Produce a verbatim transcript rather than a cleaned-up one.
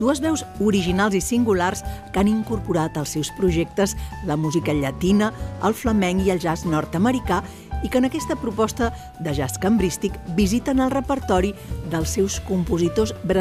Dues veus originals i singulars que han incorporat als seus projectes la música llatina, el flamenc i el jazz nord-americà i que en aquesta proposta de jazz cambrístic visiten el repertori dels seus compositors brasileños